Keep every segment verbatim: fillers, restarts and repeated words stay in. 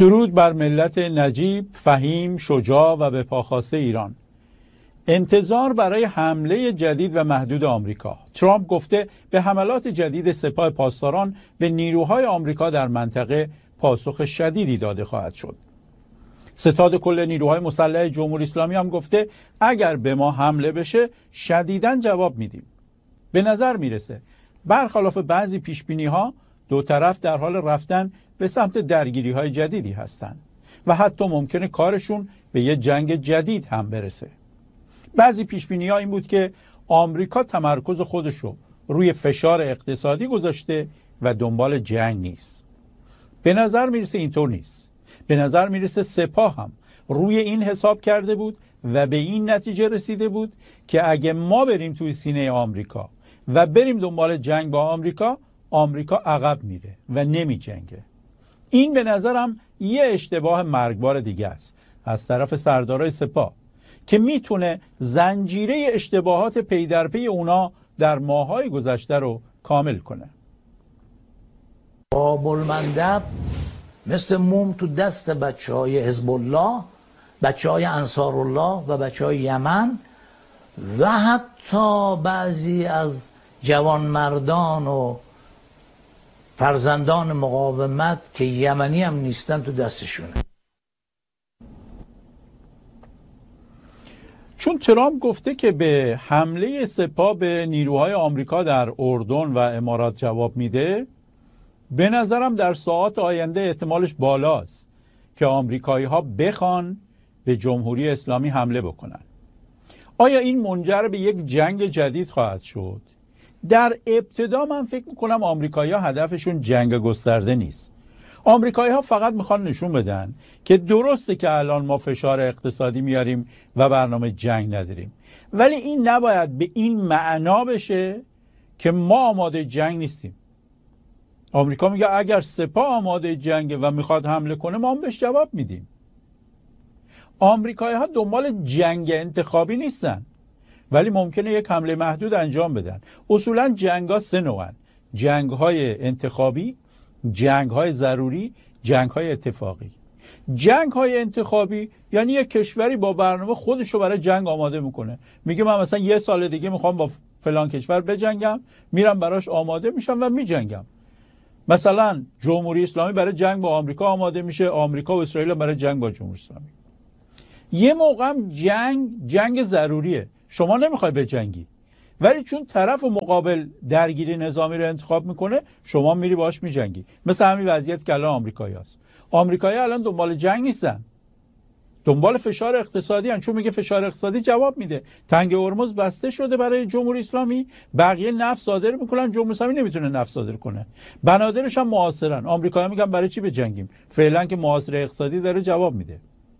درود بر ملت نجیب، فهیم، شجاع و به پاخواسته ایران. انتظار برای حمله جدید و محدود آمریکا. ترامپ گفته به حملات جدید سپاه پاسداران به نیروهای آمریکا در منطقه پاسخ شدیدی داده خواهد شد. ستاد کل نیروهای مسلح جمهوری اسلامی هم گفته اگر به ما حمله بشه شدیداً جواب میدیم. به نظر میرسه برخلاف بعضی پیشبینی ها دو طرف در حال رفتن به سمت درگیری های جدیدی هستند و حتی ممکنه کارشون به یه جنگ جدید هم برسه. بعضی پیشبینی ها این بود که آمریکا تمرکز خودشو روی فشار اقتصادی گذاشته و دنبال جنگ نیست. به نظر میرسه اینطور نیست. به نظر میرسه سپاه هم روی این حساب کرده بود و به این نتیجه رسیده بود که اگه ما بریم توی سینه آمریکا و بریم دنبال جنگ با آمریکا، آمریکا عقب میره و نمی جنگه. این به نظرم یه اشتباه مرگبار دیگه است از طرف سردارای سپاه که میتونه زنجیره اشتباهات پی در پی اونا در ماهای گذشته رو کامل کنه. باب المندب مثل موم تو دست بچه های حزب الله، بچه های انصار الله و بچه های یمن و حتی بعضی از جوانمردان و فرزندان مقاومت که یمنی هم نیستن تو دستشونه. چون ترامپ گفته که به حمله سپاه به نیروهای آمریکا در اردن و امارات جواب میده، به نظرم در ساعات آینده احتمالش بالاست که آمریکایی ها بخوان به جمهوری اسلامی حمله بکنن. آیا این منجر به یک جنگ جدید خواهد شد؟ در ابتدا من فکر میکنم آمریکایی ها هدفشون جنگ گسترده نیست. آمریکایی ها فقط میخوان نشون بدن که درسته که الان ما فشار اقتصادی میاریم و برنامه جنگ نداریم، ولی این نباید به این معنا بشه که ما آماده جنگ نیستیم. آمریکا میگه اگر سپاه آماده جنگه و میخواد حمله کنه ما هم بهش جواب میدیم. آمریکایی ها دنبال جنگ انتخابی نیستن، ولی ممکنه یک حمله محدود انجام بدن. اصولا جنگ ها سه نوعن: جنگ های انتخابی، جنگ های ضروری، جنگ های اتفاقی. جنگ های انتخابی یعنی یک کشوری با برنامه خودشو برای جنگ آماده میکنه، میگه من مثلا یه سال دیگه میخوام با فلان کشور بجنگم، میرم براش آماده میشم و میجنگم. مثلا جمهوری اسلامی برای جنگ با آمریکا آماده میشه، آمریکا و اسرائیل برای جنگ با جمهوری اسلامی. یه موقع هم جنگ جنگ ضروریه، شما نمیخوای بجنگی، ولی چون طرف مقابل درگیری نظامی رو انتخاب میکنه شما میری باش میجنگی. مثل همین وضعیت که الان آمریکایی هست. آمریکایی الان دنبال جنگ نیستن، دنبال فشار اقتصادی هن، چون میگه فشار اقتصادی جواب میده. تنگ هرمز بسته شده برای جمهوری اسلامی، بقیه نفت صادر میکنن، جمهوری اسلامی نمیتونه نفت صادر کنه. بنادرش هم محاصرن. آمریکایی میگن برای چی بجنگیم؟ فعلا که محاصره اقتصادی داره جواب میده.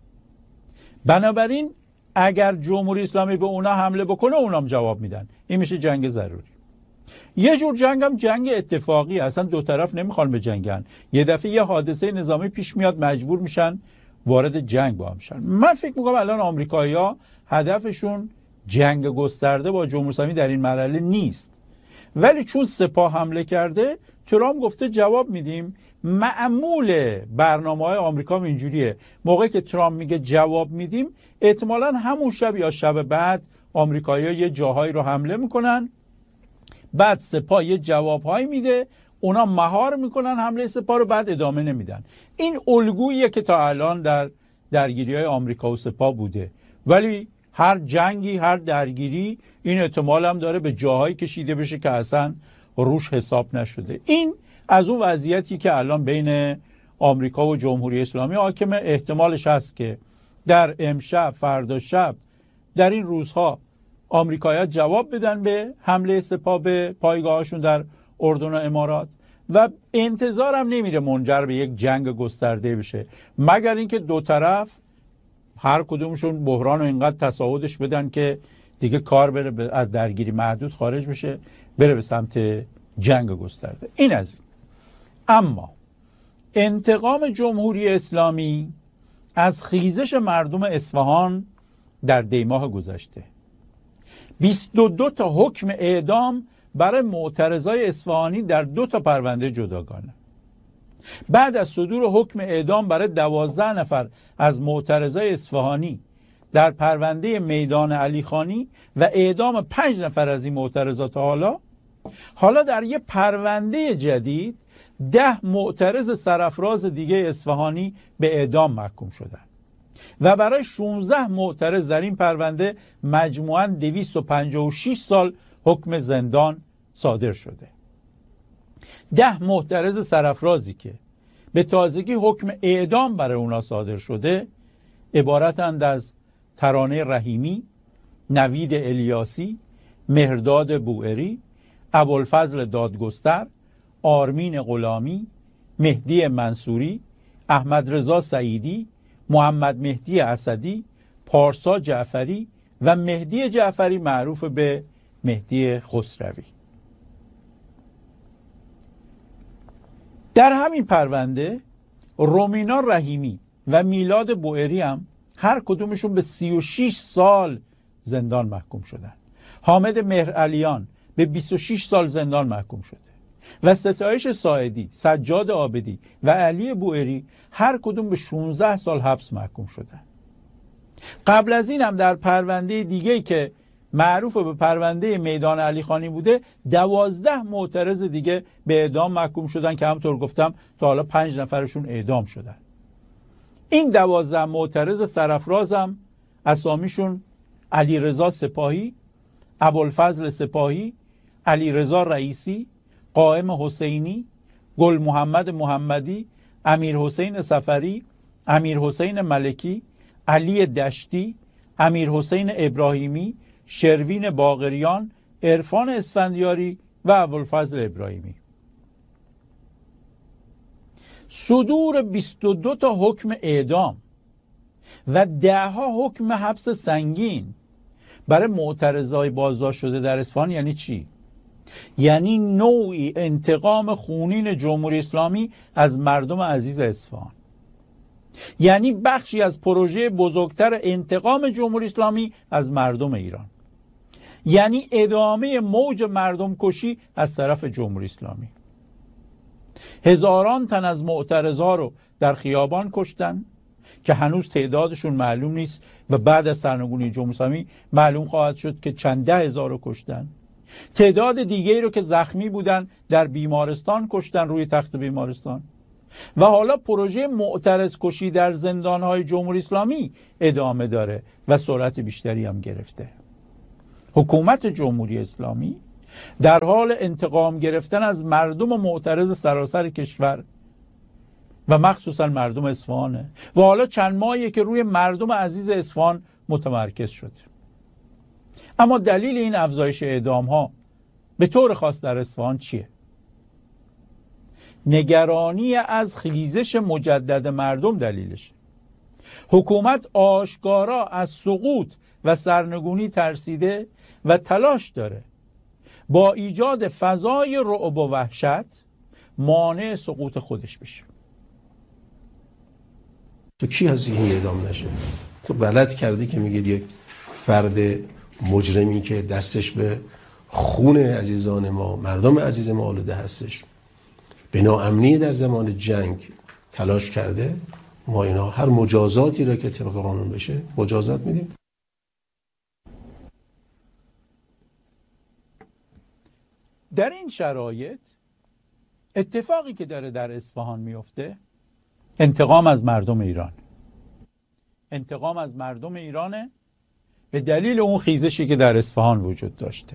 بنابراین اگر جمهوری اسلامی به اونا حمله بکنه اونام جواب میدن. این میشه جنگ ضروری. یه جور جنگ هم جنگ اتفاقی، اصلا دو طرف نمیخوان بجنگن، یه دفعه یه حادثه نظامی پیش میاد مجبور میشن وارد جنگ با هم شن. من فکر میکنم الان آمریکایی‌ها هدفشون جنگ گسترده با جمهوری اسلامی در این مرحله نیست، ولی چون سپاه حمله کرده ترامپ گفته جواب میدیم. معمول برنامه‌های آمریکا هم اینجوریه، موقعی که ترامپ میگه جواب میدیم احتمالاً همون شب یا شب بعد آمریکایی‌ها یه جاهایی رو حمله میکنن، بعد سپاه یه جوابهایی میده، اونا مهار میکنن حمله سپاه رو، بعد ادامه نمیدن. این الگوییه که تا الان در درگیری‌های آمریکا و سپاه بوده، ولی هر جنگی، هر درگیری این احتمال هم داره به جاهایی کشیده بشه که اصلا روش حساب نشده. این از اون وضعیتی که الان بین آمریکا و جمهوری اسلامی حاکمه. احتمالش هست که در امشب، فردا شب، در این روزها آمریکایی‌ها جواب بدن به حمله سپاه به پایگاهاشون در اردن و امارات و انتظارم نمیره منجر به یک جنگ گسترده بشه، مگر اینکه دو طرف هر کدومشون بحران رو اینقدر تصاعدش بدن که دیگه کار بره از درگیری محدود خارج بشه، بره به سمت جنگ گسترده. این از این. اما انتقام جمهوری اسلامی از خیزش مردم اصفهان در دیماه گذشته، بیست و دو تا حکم اعدام برای معترضای اصفهانی در دو تا پرونده جداگانه. بعد از صدور حکم اعدام برای دوازده نفر از معترضای اصفهانی در پرونده میدان علیخانی و اعدام پنج نفر از این معترضات حالا حالا در یک پرونده جدید ده معترض سرافراز دیگه اصفهانی به اعدام محکوم شدند و برای شانزده معترض در این پرونده مجموعاً دویست و پنجاه و شش سال حکم زندان صادر شده. ده معترض سرافرازی که به تازگی حکم اعدام برای اونا صادر شده عبارتند از ترانه رحیمی، نوید الیاسی، مهرداد بوئری، ابوالفضل دادگستر، آرمین غلامی، مهدی منصوری، احمد رضا سعیدی، محمد مهدی اسدی، پارسا جعفری و مهدی جعفری معروف به مهدی خسروی. در همین پرونده رومینا رحیمی و میلاد بوئری هم هر کدومشون به سی و شش سال زندان محکوم شدن. حامد مهرعلیان به بیست و شش سال زندان محکوم شده و ستایش ساعدی، سجاد عابدی و علی بوئری هر کدوم به شانزده سال حبس محکوم شدن. قبل از این هم در پرونده دیگه‌ای که معروف به پرونده میدان علیخانی بوده دوازده معترض دیگه به اعدام محکوم شدن که همطور گفتم تا حالا پنج نفرشون اعدام شدن. این دوازده معترض سرافراز هم اسامیشون علیرضا سپاهی، ابوالفضل سپاهی، علیرضا رئیسی، قائم حسینی، گل محمد محمدی، امیر حسین سفری، امیر حسین ملکی، علی دشتی، امیر حسین ابراهیمی، شروین باقریان، عرفان اسفندیاری و ابوالفضل ابراهیمی. صدور بیست و دو تا حکم اعدام و ده ها حکم حبس سنگین برای معترضای بازداشت شده در اصفهان یعنی چی؟ یعنی نوعی انتقام خونین جمهوری اسلامی از مردم عزیز اصفهان، یعنی بخشی از پروژه بزرگتر انتقام جمهوری اسلامی از مردم ایران، یعنی ادامه موج مردم کشی از طرف جمهوری اسلامی. هزاران تن از معترضا رو در خیابان کشتن که هنوز تعدادشون معلوم نیست و بعد از سرنگونی جمهوری اسلامی معلوم خواهد شد که چند ده هزار رو کشتن. تعداد دیگری رو که زخمی بودن در بیمارستان کشتن، روی تخت بیمارستان. و حالا پروژه معترض کشی در زندانهای جمهوری اسلامی ادامه داره و سرعت بیشتری هم گرفته. حکومت جمهوری اسلامی در حال انتقام گرفتن از مردم معترض سراسر کشور و مخصوصا مردم اصفهانه و حالا چند ماهیه که روی مردم عزیز اصفهان متمرکز شده. اما دلیل این افزایش اعدام ها به طور خاص در اصفهان چیه؟ نگرانی از خیزش مجدد مردم دلیلشه. حکومت آشکارا از سقوط و سرنگونی ترسیده و تلاش داره با ایجاد فضای رعب و وحشت مانع سقوط خودش بشه. تو کی هستی این اعدام نشه؟ تو غلط کردی که میگید یک فرد مجرمی که دستش به خون عزیزان ما، مردم عزیز ما آلوده هستش، به ناامنی در زمان جنگ تلاش کرده، ما اینا هر مجازاتی را که طبق قانون بشه مجازات میدیم. در این شرایط اتفاقی که داره در اصفهان میفته انتقام از مردم ایران انتقام از مردم ایرانه به دلیل اون خیزشی که در اصفهان وجود داشته.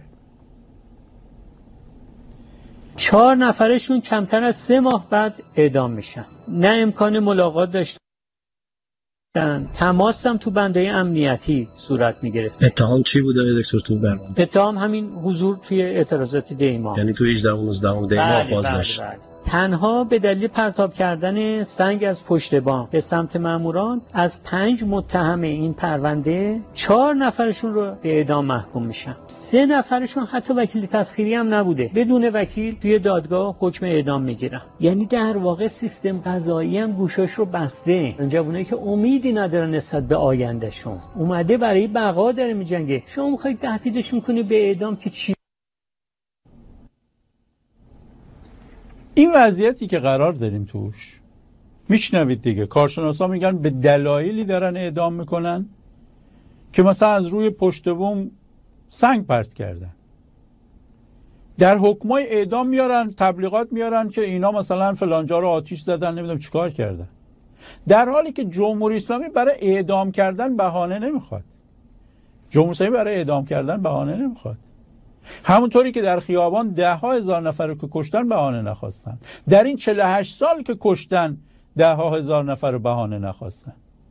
چهار نفرشون کمتر از سه ماه بعد اعدام میشن. نه امکان ملاقات داشتن، تماس هم تو بندهای امنیتی صورت میگرفت. اتهام چی بود دکتر تو برنامه؟ اتهام همین حضور توی اعتراضات دیما، یعنی تو هجده و نوزده دیما بازداشت. بله بله. تنها به دلیل پرتاب کردن سنگ از پشت بام به سمت ماموران از پنج متهم این پرونده چهار نفرشون رو به اعدام محکوم میشن. سه نفرشون حتی وکیل تسخیری هم نبوده، بدون وکیل توی دادگاه حکم اعدام میگیرن. یعنی در واقع سیستم قضایی هم گوشاش رو بسته. جوونایی که امیدی ندارن نسبت به آیندهشون، اومده برای بقا داره میجنگه. شما میخواید تهدیدشون کنی به اعدام که چی؟ این وضعیتی که قرار داریم توش، میشنوید دیگه، کارشناسا میگن به دلایلی دارن اعدام میکنن که مثلا از روی پشت بوم سنگ پرت کردن. در حکمای اعدام میارن، تبلیغات میارن که اینا مثلا فلانجا رو آتیش زدن، نمیدونم چیکار کردن، در حالی که جمهوری اسلامی برای اعدام کردن بهانه نمیخواد. جمهوری اسلامی برای اعدام کردن بهانه نمیخواد. همونطوری که در خیابان ده ها هزار نفر رو که کشتن بهانه نخواستن، در این چهل و هشت سال که کشتن ده ها هزار نفر رو بهانه نخواستن.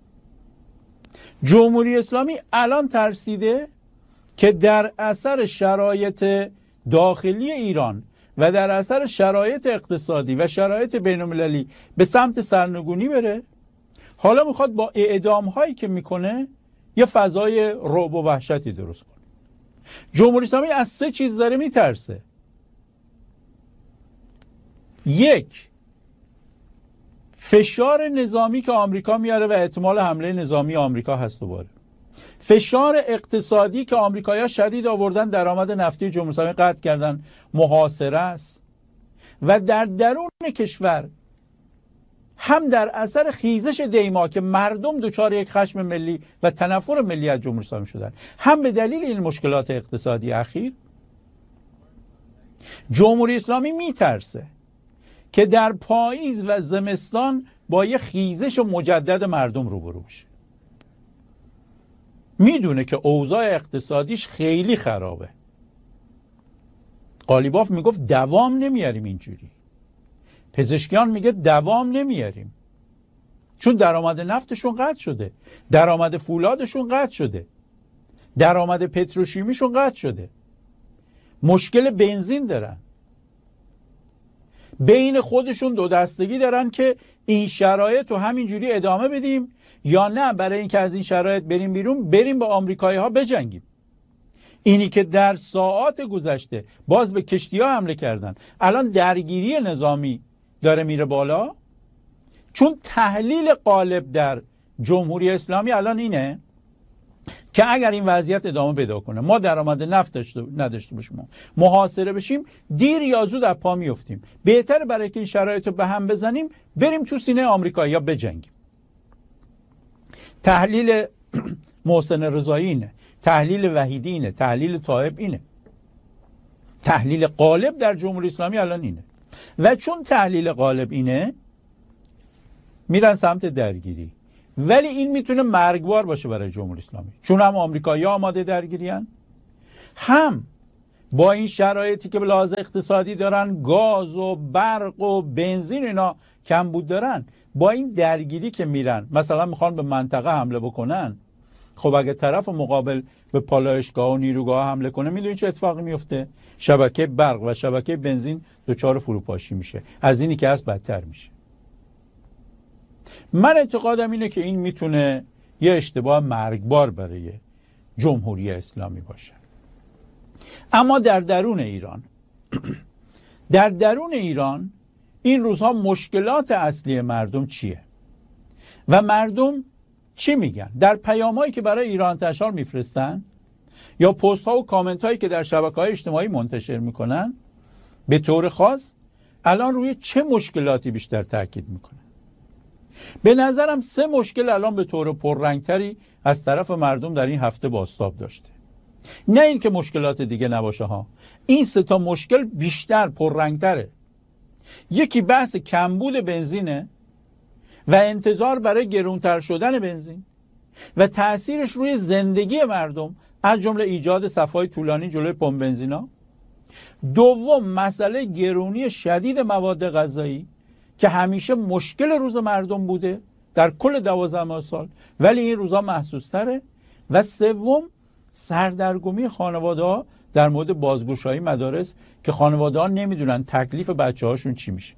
جمهوری اسلامی الان ترسیده که در اثر شرایط داخلی ایران و در اثر شرایط اقتصادی و شرایط بین‌المللی به سمت سرنگونی بره. حالا میخواد با اعدام هایی که میکنه یه فضای رعب و وحشتی درست کنه. جمهوری اسلامی از سه چیز داره میترسه. یک، فشار نظامی که آمریکا میاره و احتمال حمله نظامی آمریکا هست دوباره. فشار اقتصادی که آمریکایی‌ها شدید آوردن، درآمد نفتی جمهوری اسلامی قطع کردن، محاصره است. و در درون کشور هم در اثر خیزش دیما که مردم دچار یک خشم ملی و تنفر ملی از جمهوری اسلامی شدن، هم به دلیل این مشکلات اقتصادی اخیر، جمهوری اسلامی میترسه که در پاییز و زمستان با یه خیزش مجدد مردم روبرو بشه. میدونه که اوضاع اقتصادیش خیلی خرابه. قالیباف میگفت دوام نمیاریم اینجوری. پزشکیان میگه دوام نمیاریم. چون درآمد نفتشون قطع شده، درآمد فولادشون قطع شده، درآمد پتروشیمیشون قطع شده، مشکل بنزین دارن، بین خودشون دو دستگی دارن که این شرایط رو همینجوری ادامه بدیم یا نه برای اینکه از این شرایط بریم بیرون، بریم با آمریکایی ها بجنگیم. اینی که در ساعات گذشته باز به کشتی ها حمله کردن، الان درگیری نظامی داره میره بالا. چون تحلیل غالب در جمهوری اسلامی الان اینه که اگر این وضعیت ادامه پیدا کنه، ما درآمد نفت داشته نداشته باشیم، محاصره بشیم، دیر یا زود از پا میافتیم. بهتره برای که این شرایط رو به هم بزنیم بریم تو سینه آمریکایی‌ها بجنگیم. تحلیل محسن رضایی اینه، تحلیل وحیدی اینه، تحلیل طایب اینه، تحلیل غالب در جمهوری اسلامی الان اینه. و چون تحلیل غالب اینه میرن سمت درگیری. ولی این میتونه مرگبار باشه برای جمهوری اسلامی، چون هم آمریکایی‌ها آماده درگیری هن، هم با این شرایطی که به لحاظ اقتصادی دارن، گاز و برق و بنزین اینا کمبود دارن، با این درگیری که میرن مثلا میخوان به منطقه حمله بکنن، خب اگه طرف مقابل به پالایشگاه و نیروگاه حمله کنه، میدونی چه اتفاقی میفته؟ شبکه برق و شبکه بنزین دچار فروپاشی میشه، از اینی که هست بدتر میشه. من اعتقادم اینه که این میتونه یه اشتباه مرگبار برای جمهوری اسلامی باشه. اما در درون ایران در درون ایران این روزها مشکلات اصلی مردم چیه و مردم چی میگن؟ در پیامایی که برای ایران تشار میفرستن یا پست ها و کامنت هایی که در شبکه‌های اجتماعی منتشر میکنن، به طور خاص الان روی چه مشکلاتی بیشتر تاکید میکنن؟ به نظرم سه مشکل الان به طور پررنگتری از طرف مردم در این هفته بازتاب داشته. نه این که مشکلات دیگه نباشه ها، این سه تا مشکل بیشتر پررنگتره. یکی بحث کمبود بنزینه و انتظار برای گرونتر شدن بنزین و تأثیرش روی زندگی مردم، از جمله ایجاد صف‌های طولانی جلوی پمپ بنزینا. دوم مسئله گرونی شدید مواد غذایی که همیشه مشکل روز مردم بوده در کل دوازده سال، ولی این روزا محسوس تره. و سوم سردرگمی خانواده ها در مورد بازگشایی مدارس که خانواده ها نمیدونن تکلیف بچه هاشون چی میشه.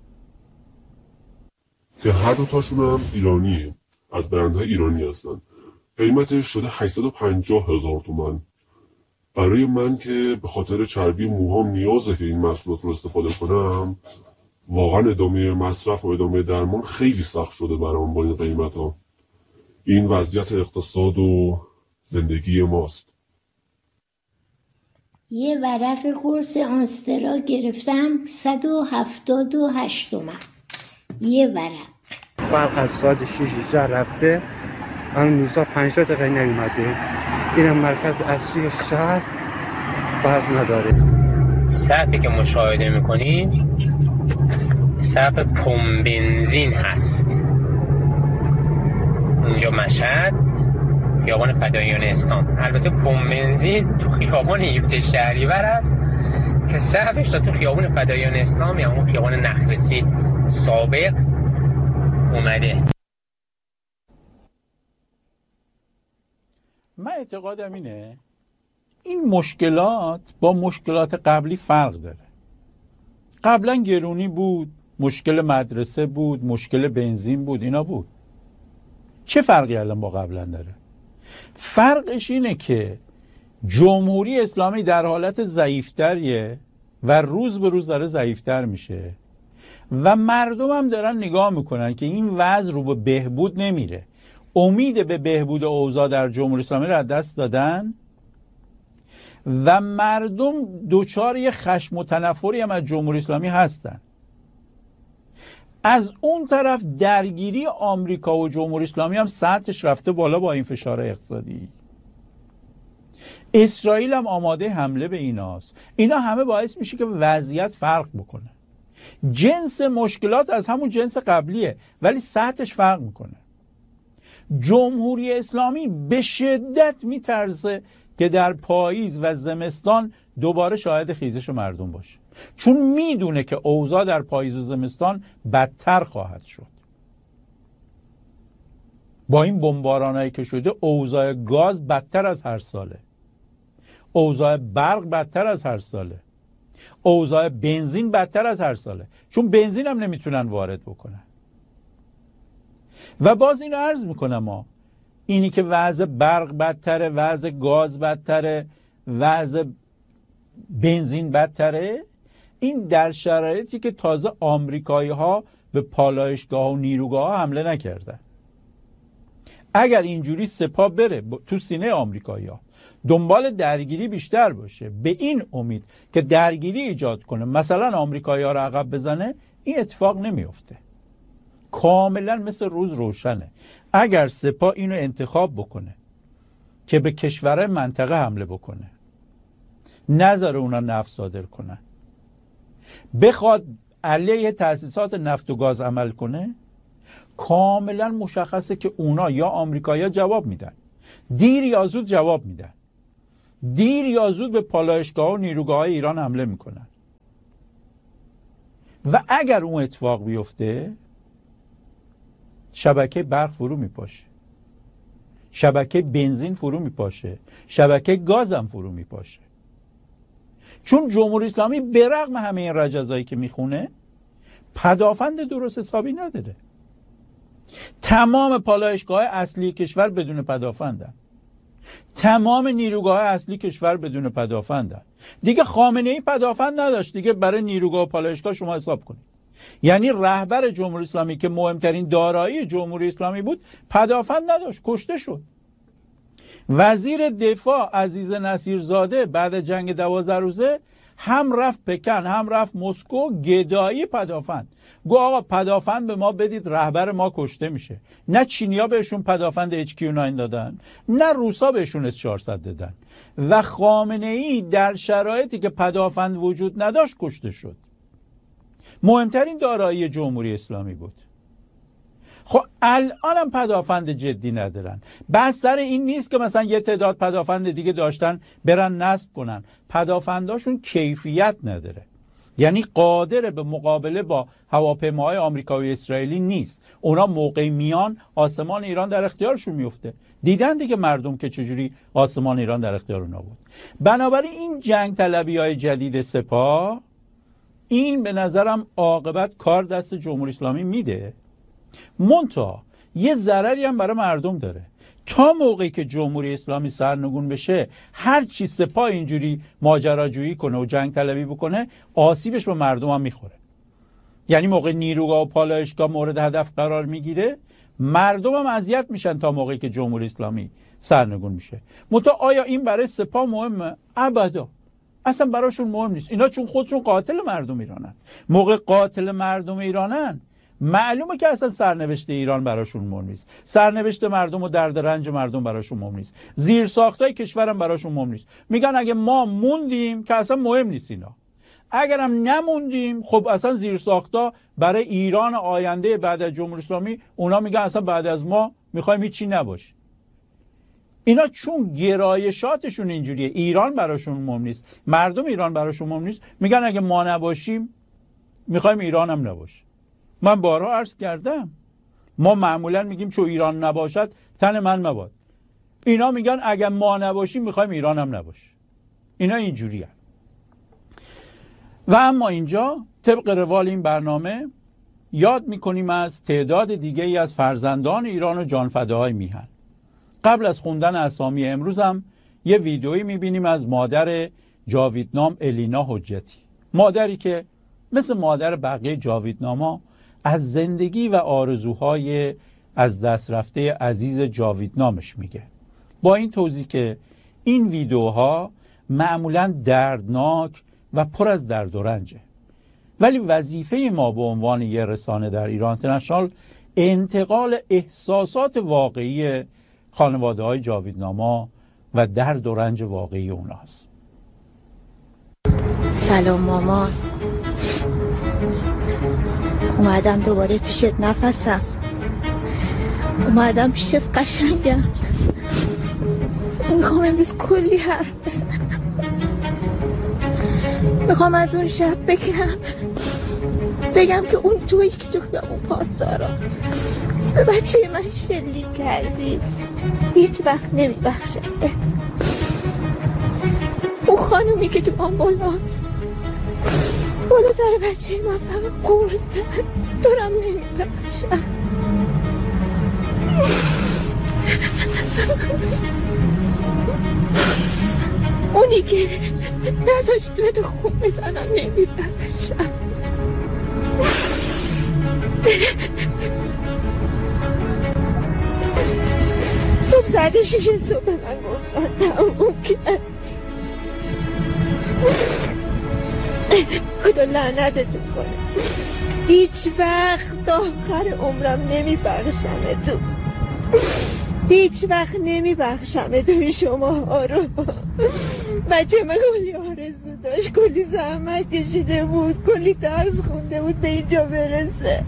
که هر دو تاشون هم ایرانیه، از برندهای ایرانی هستن. قیمتش شده هشتصد و پنجاه هزار تومان. برای من که به خاطر چربی موهام نیازه که این محصولات رو استفاده کنم، واقعا ادامه مصرف و ادامه درمان خیلی سخت شده برام با این قیمت ها. این وضعیت اقتصاد و زندگی ماست. یه ورق قرص آنسترا گرفتم صد و هفتاد و هشت تومن یه ورق. برق از ساعت شش رفته، الان روزا پنجاه دقیقه نیومده. اینم مرکز اصلی شهر برق نداره. صفی که مشاهده میکنید صف پمپ بنزین هست. اینجا مشهد، خیابان فداییان اسلام. البته پمپ بنزین تو خیابان یفت شهریور است که صفش تا تو خیابان فداییان اسلام یا اون خیابان نخرسی سابق اومده. من اعتقادم اینه این مشکلات با مشکلات قبلی فرق داره. قبلا گرونی بود، مشکل مدرسه بود، مشکل بنزین بود، اینا بود. چه فرقی الان با قبلا داره؟ فرقش اینه که جمهوری اسلامی در حالت ضعیفتریه و روز به روز داره ضعیفتر میشه و مردم هم دارن نگاه میکنن که این وضع رو به بهبود نمیره. امید به بهبود اوضاع در جمهوری اسلامی رو از دست دادن و مردم دوچار یه خشم و تنفری هم از جمهوری اسلامی هستن. از اون طرف درگیری آمریکا و جمهوری اسلامی هم سطحش رفته بالا با این فشار اقتصادی. اسرائیل هم آماده حمله به ایناست. اینا همه باعث میشه که وضعیت فرق بکنه. جنس مشکلات از همون جنس قبلیه ولی سطحش فرق میکنه. جمهوری اسلامی به شدت میترسه که در پاییز و زمستان دوباره شاهد خیزش مردم باشه، چون میدونه که اوضاع در پاییز و زمستان بدتر خواهد شد. با این بمبارانایی که شده اوضاع گاز بدتر از هر ساله، اوضاع برق بدتر از هر ساله، اوضاع بنزین بدتر از هر ساله، چون بنزین هم نمیتونن وارد بکنن. و باز اینو عرض میکنم ما اینی که وضع برق بدتره، وضع گاز بدتره، وضع بنزین بدتره، این در شرایطی که تازه آمریکایی ها به پالایشگاه و نیروگاه ها حمله نکردن. اگر اینجوری سپاه بره تو سینه آمریکایی ها دنبال درگیری بیشتر باشه به این امید که درگیری ایجاد کنه، مثلا آمریکایی ها رو عقب بزنه، این اتفاق نمیفته. کاملا مثل روز روشنه. اگر سپاه اینو انتخاب بکنه که به کشورهای منطقه حمله بکنه، نظر اونا نفت صادر کنن، بخواد علیه تأسیسات نفت و گاز عمل کنه، کاملا مشخصه که اونا یا آمریکایی‌ها جواب میدن، دیر یا زود جواب میدن، دیر یا زود به پالایشگاه و نیروگاه ایران حمله میکنن. و اگر اون اتفاق بیفته شبکه برق فرو میپاشه، شبکه بنزین فرو میپاشه، شبکه گاز هم فرو میپاشه. چون جمهوری اسلامی به رغم همه این رجزایی که میخونه پدافند درست حسابی نداره. تمام پالایشگاه اصلی کشور بدون پدافندن، تمام نیروگاه اصلی کشور بدون پدافندن. دیگه خامنه ای پدافند نداشت دیگه. برای نیروگاه و پالایشگاه شما حساب کنید. یعنی رهبر جمهوری اسلامی که مهمترین دارایی جمهوری اسلامی بود پدافند نداشت، کشته شد. وزیر دفاع عزیز نصیرزاده بعد جنگ دوازده روزه هم رفت پکن هم رفت مسکو، گدایی پدافند. گو آقا پدافند به ما بدید، رهبر ما کشته میشه. نه چینیا بهشون پدافند اچ کیو نه دادن، نه روسا بهشون اس چهارصد دادن. و خامنه ای در شرایطی که پدافند وجود نداشت کشته شد. مهمترین دارایی جمهوری اسلامی بود. خب الان هم پدافند جدی ندارن. بس سر این نیست که مثلا یه تعداد پدافند دیگه داشتن برن نصب کنن. پدافنداشون کیفیت نداره، یعنی قادر به مقابله با هواپیماهای آمریکایی و اسرائیلی نیست. اونا موقع میان آسمان ایران در اختیارشون میفته. دیدن دیگه مردم که چجوری آسمان ایران در اختیار اونا بود. بنابراین این جنگ طلبی های جدید سپاه، این به نظرم عاقبت کار دست جمهوری اسلامی میده. منتها یه ضرری هم برای مردم داره. تا موقعی که جمهوری اسلامی سرنگون بشه، هر چی سپاه اینجوری ماجراجویی کنه و جنگ طلبی بکنه، آسیبش به مردم هم میخوره. یعنی موقع نیروگاه و پالایشگاه مورد هدف قرار میگیره، مردم هم اذیت میشن تا موقعی که جمهوری اسلامی سرنگون میشه. منتها آیا این برای سپاه مهمه؟ ابدا. اصلا براشون مهم نیست. اینا چون خودشون قاتل مردم ایرانن، موقع قاتل مردم ایرانن معلومه که اصلا سرنوشت ایران براشون مهم نیست، سرنوشت مردم و درد رنج مردم براشون مهم نیست، زیر ساختای کشورم براشون مهم نیست. میگن اگه ما موندیم که اصلا مهم نیست اینا، اگرم نموندیم خب اصلا زیر ساختا برای ایران آینده بعد از جمهوری اسلامی اونا میگن اصلا بعد از ما میخوایم هیچی نباشه. اینا چون گرایشاتشون اینجوریه، ایران براشون مهم نیست، مردم ایران براشون مهم نیست، میگن اگه ما نباشیم میخوایم ایران هم نباشه. من بارها عرض کردم ما معمولا میگیم چون ایران نباشد تن من مباد، اینا میگن اگه ما نباشیم میخوایم ایران هم نباشه. اینا اینجوریه. و اما اینجا طبق روال این برنامه یاد میکنیم از تعداد دیگه ای از فرزندان ایران و جانفداهای میهن. قبل از خوندن اسامی امروز هم یه ویدئویی میبینیم از مادر جاویدنام الینا حجتی، مادری که مثل مادر بقیه جاویدناما از زندگی و آرزوهای از دست رفته عزیز جاویدنامش میگه، با این توضیح که این ویدئوها معمولاً دردناک و پر از درد و رنجه، ولی وظیفه ما به عنوان یه رسانه در ایران اینترنشنال انتقال احساسات واقعی خانواده های جاویدناما و درد و رنج واقعی اوناست. سلام مامان، اومدم دوباره پیشت نفسم، اومدم پیشت قشنگم، میخوام امروز کلی حرف بزنم، میخوام از اون شب بگم بگم که اون تویی که تو خیابون پاسدارا به بچه من شلیک کردی هیچ وقت نمیبخشم. اون خانومی که تو آمبولانس بالا سر بچه من فقط قرص زد دارم نمیبخشم. اونی که نذاشت به تو خوب بزنم نمیبخشم. صبح ساعت شیش صبح من گفتم تموم کردی. خدا لعنتتون کنه، هیچ وقت تا آخر عمرم نمیبخشم تو، هیچ وقت نمیبخشم تو شما ها رو. بچه من کلی آرزو داشت، کلی زحمت کشیده بود، کلی درس خونده بود به اینجا برسه.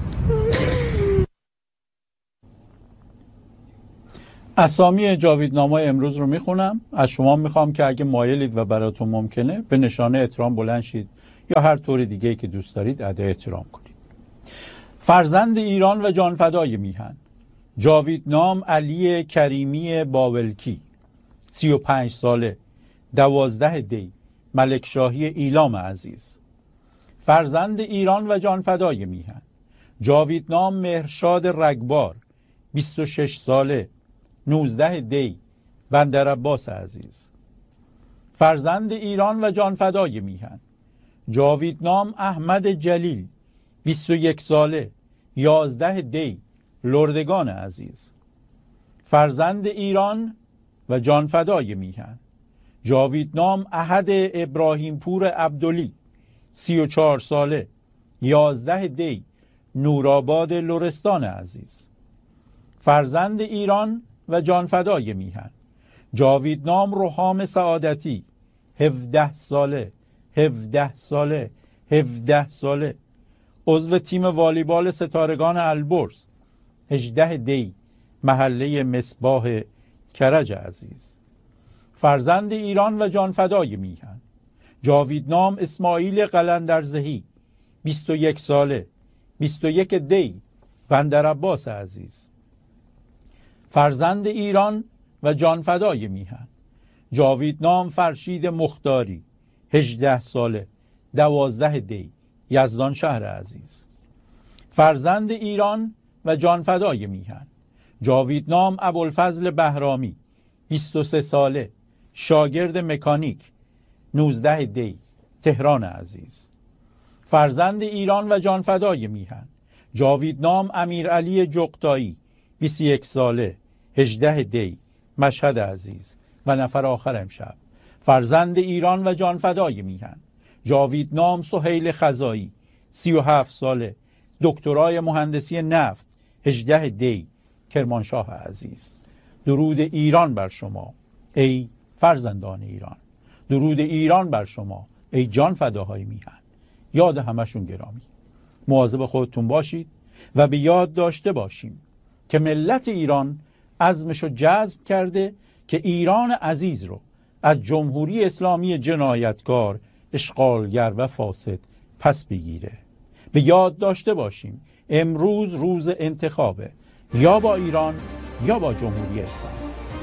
اسامی جاویدنامای امروز رو میخونم. از شما میخوام که اگه مایلید و براتون ممکنه به نشانه احترام بلند شید یا هر طور دیگه که دوست دارید ادای احترام کنید. فرزند ایران و جانفدای میهن جاویدنام علی کریمی باولکی، سی و پنج ساله، دوازده دی، ملکشاهی ایلام عزیز. فرزند ایران و جانفدای میهن جاویدنام مهرشاد رگبار، بیست و شش ساله، نوزده دی، بندر عباس عزیز. فرزند ایران و جانفدای میهن جاویدنام احمد جلیل، بیست و یک ساله، یازده دی، لردگان عزیز. فرزند ایران و جانفدای میهن جاویدنام احد ابراهیم پور عبدلی، سی و چهار ساله، یازده دی، نورآباد لرستان عزیز. فرزند ایران و جانفدای میهن جاویدنام روحام سعادتی، هفده ساله، هفده ساله، هفده ساله، عضو تیم والیبال ستارگان البرز، هجده دی، محله مصباح کرج عزیز. فرزند ایران و جانفدای میهن جاویدنام اسماعیل قلندرزهی، بیست و یک ساله، بیست و یک دی، بندر عباس عزیز. فرزند ایران و جانفدای میهن جاویدنام فرشید مختاری، هجده ساله، دوازده دی، یزدان شهر عزیز. فرزند ایران و جانفدای میهن جاویدنام ابوالفضل بهرامی، بیست و سه ساله، شاگرد مکانیک، نوزده دی، تهران عزیز. فرزند ایران و جانفدای میهن جاویدنام امیرعلی جغتایی، بیست و یک ساله، هجده دی، مشهد عزیز. و نفر آخر امشب فرزند ایران و جانفدای میهن، جاوید نام سهیل خزایی، سی و هفت ساله، دکترای مهندسی نفت، هجده دی، کرمانشاه عزیز. درود ایران بر شما ای فرزندان ایران، درود ایران بر شما ای جان فداهای میهن. یاد همشون گرامی. مواظب خودتون باشید و به یاد داشته باشیم که ملت ایران عزمشو جذب کرده که ایران عزیز رو از جمهوری اسلامی جنایتکار، اشغالگر و فاسد پس بگیره. به یاد داشته باشیم امروز روز انتخابه، یا با ایران یا با جمهوری اسلامی.